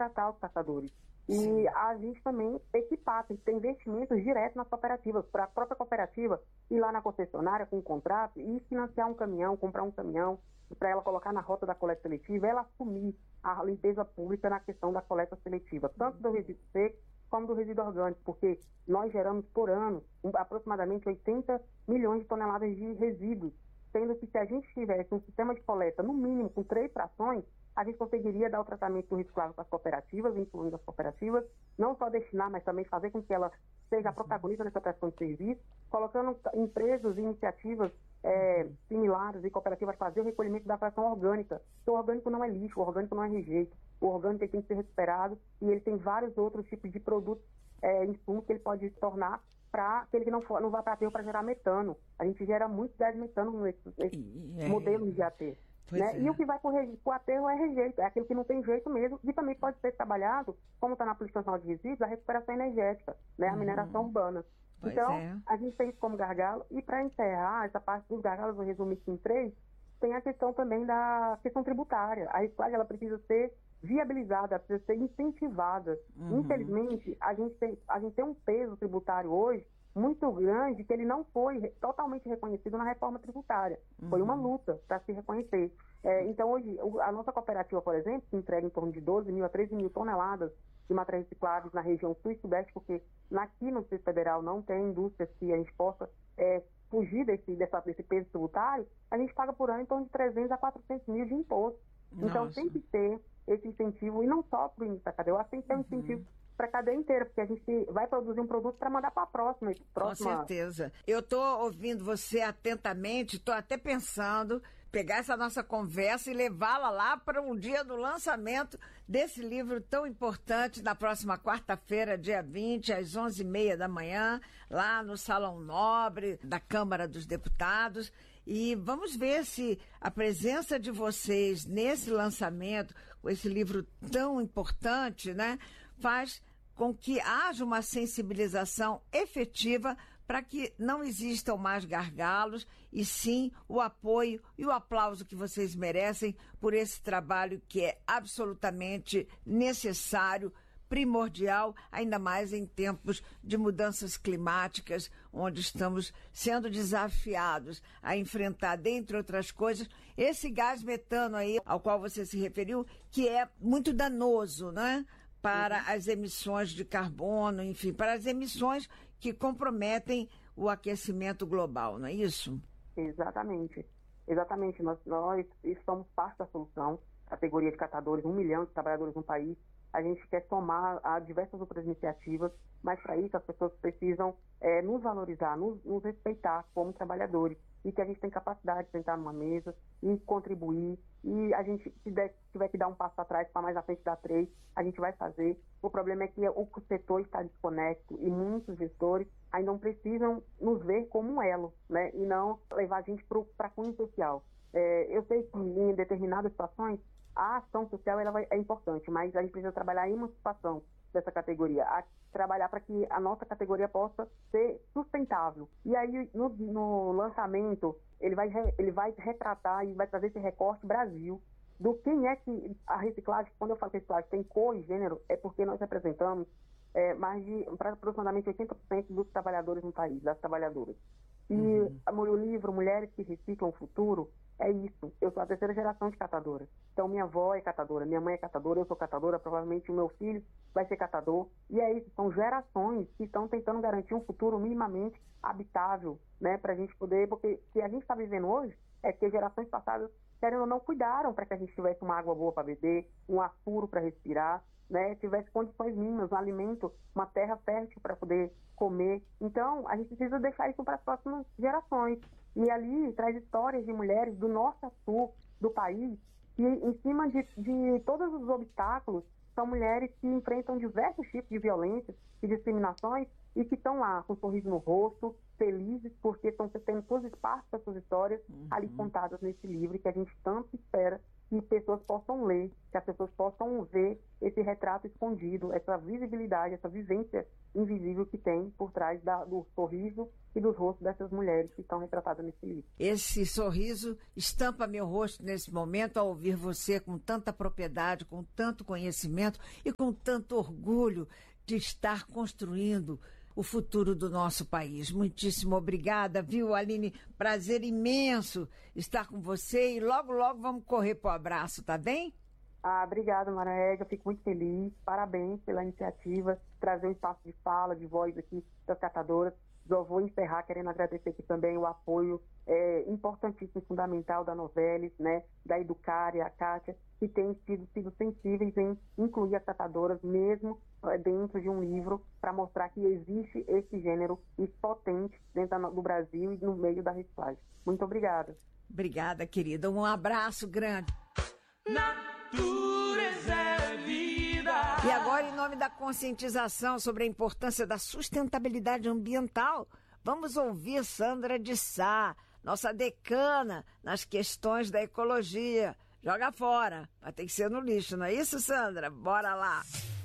contratar os catadores. E a gente também equipar, tem que ter investimentos diretos nas cooperativas, para a própria cooperativa ir lá na concessionária com um contrato e financiar um caminhão, comprar um caminhão, para ela colocar na rota da coleta seletiva, ela assumir a limpeza pública na questão da coleta seletiva, tanto do resíduo seco como do resíduo orgânico, porque nós geramos por ano aproximadamente 80 milhões de toneladas de resíduos, sendo que se a gente tivesse um sistema de coleta, no mínimo, com 3 frações, a gente conseguiria dar o tratamento do reciclável para as cooperativas, incluindo as cooperativas, não só destinar, mas também fazer com que ela seja a protagonista nessa prestação de serviço, colocando empresas e iniciativas similares e cooperativas a fazer o recolhimento da fração orgânica. Porque o orgânico não é lixo, o orgânico não é rejeito, o orgânico tem que ser recuperado e ele tem vários outros tipos de produtos, insumos que ele pode se tornar para que ele não vá para aterro para gerar metano. A gente gera muito gás metano nesse modelo de AT. Né? E o que vai para o aterro é rejeito, é aquele que não tem jeito mesmo, e também pode ser trabalhado, como está na Política Nacional de Resíduos, a recuperação energética, né? A mineração urbana. Então, a gente tem isso como gargalo, e para encerrar essa parte dos gargalos, eu vou resumir aqui em 3, tem a questão também da questão tributária. A reciclagem ela precisa ser viabilizada, ela precisa ser incentivada. Infelizmente, a gente tem um peso tributário hoje muito grande que ele não foi totalmente reconhecido na reforma tributária. Foi uma luta para se reconhecer. Então, hoje, a nossa cooperativa, por exemplo, que entrega em torno de 12 mil a 13 mil toneladas de materiais recicláveis na região sul e sudeste, porque aqui no Distrito Federal não tem indústria que a gente possa fugir desse peso tributário, a gente paga por ano em torno de 300 a 400 mil de imposto. Então, tem que ter esse incentivo, e não só para o início da cadeia, eu acho que tem que ter um incentivo para a cadeia inteira, porque a gente vai produzir um produto para mandar para a próxima. Com certeza. Eu estou ouvindo você atentamente, estou até pensando pegar essa nossa conversa e levá-la lá para o dia do lançamento desse livro tão importante, na próxima quarta-feira, dia 20, às 11h30 da manhã, lá no Salão Nobre da Câmara dos Deputados. E vamos ver se a presença de vocês nesse lançamento, com esse livro tão importante, né, faz com que haja uma sensibilização efetiva para que não existam mais gargalos e sim o apoio e o aplauso que vocês merecem por esse trabalho que é absolutamente necessário, primordial, ainda mais em tempos de mudanças climáticas, onde estamos sendo desafiados a enfrentar, dentre outras coisas, esse gás metano aí, ao qual você se referiu, que é muito danoso, né? Para as emissões de carbono, enfim, para as emissões que comprometem o aquecimento global, não é isso? Exatamente. Nós somos parte da solução, categoria de catadores, 1 milhão de trabalhadores no país. A gente quer somar a diversas outras iniciativas, mas para isso as pessoas precisam nos valorizar, nos respeitar como trabalhadores, e que a gente tem capacidade de sentar numa mesa e contribuir, e a gente, se tiver que dar um passo atrás para mais à frente dar 3, a gente vai fazer. O problema é que o setor está desconecto e muitos gestores ainda não precisam nos ver como um elo, né, e não levar a gente para cunho social. Eu sei que em determinadas situações a ação social é importante, mas a gente precisa trabalhar a emancipação dessa categoria, trabalhar para que a nossa categoria possa ser sustentável. E aí, no lançamento, ele vai retratar e vai trazer esse recorte Brasil do quem é que a reciclagem, quando eu falo reciclagem tem cor e gênero, é porque nós representamos aproximadamente 80% dos trabalhadores no país, das trabalhadoras. E o livro Mulheres que Reciclam o Futuro é isso. Eu sou a 3ª geração de catadora. Então, minha avó é catadora, minha mãe é catadora, eu sou catadora, provavelmente o meu filho vai ser catador. E é isso, são gerações que estão tentando garantir um futuro minimamente habitável, né, para a gente poder, porque o que a gente está vivendo hoje é que gerações passadas, querendo ou não, cuidaram para que a gente tivesse uma água boa para beber, um ar puro para respirar, né, tivesse condições mínimas, um alimento, uma terra fértil para poder comer. Então, a gente precisa deixar isso para as próximas gerações. E ali traz histórias de mulheres do norte a sul do país, que em cima de todos os obstáculos, são mulheres que enfrentam diversos tipos de violência e discriminações e que estão lá com um sorriso no rosto, felizes, porque estão tendo todas as partes das suas histórias ali contadas nesse livro que a gente tanto espera que pessoas possam ler, que as pessoas possam ver esse retrato escondido, essa visibilidade, essa vivência invisível que tem por trás do sorriso e dos rostos dessas mulheres que estão retratadas nesse livro. Esse sorriso estampa meu rosto nesse momento ao ouvir você com tanta propriedade, com tanto conhecimento e com tanto orgulho de estar construindo o futuro do nosso país. Muitíssimo obrigada, viu, Aline? Prazer imenso estar com você e logo, logo vamos correr pro abraço, tá bem? Obrigada, Maraega. Fico muito feliz. Parabéns pela iniciativa, trazer um espaço de fala, de voz aqui das catadoras. Eu vou encerrar querendo agradecer aqui também o apoio importantíssimo e fundamental da Novelis, né, da Educare, a Kátia, que têm sido sensíveis em incluir as catadoras mesmo dentro de um livro para mostrar que existe esse gênero potente dentro do Brasil e no meio da reciclagem. Muito obrigada. Obrigada, querida. Um abraço grande. Natureza é vida. E agora, em nome da conscientização sobre a importância da sustentabilidade ambiental, vamos ouvir Sandra de Sá, nossa decana nas questões da ecologia. Joga fora, mas tem que ser no lixo, não é isso, Sandra? Bora lá!